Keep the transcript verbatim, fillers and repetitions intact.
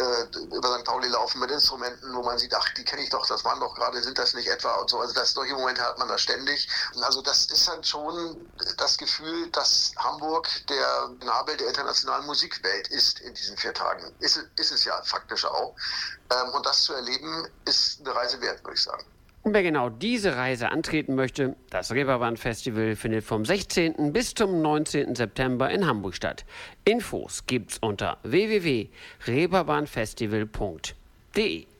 äh, über Sankt Pauli laufen mit Instrumenten, wo man sieht, ach, die kenne ich doch, das waren doch gerade, sind das nicht etwa und so. Also das, solche Momente hat man da ständig. Also das ist dann schon das Gefühl, dass Hamburg der Nabel der internationalen Musikwelt ist in diesen vier Tagen. Ist, ist es ja faktisch auch. Ähm, und das zu erleben, ist eine Reise wert, würde ich sagen. Und wer genau diese Reise antreten möchte, das Reeperbahn Festival findet vom sechzehnten bis zum neunzehnten September in Hamburg statt. Infos gibt's unter w w w punkt reeperbahnfestival punkt de.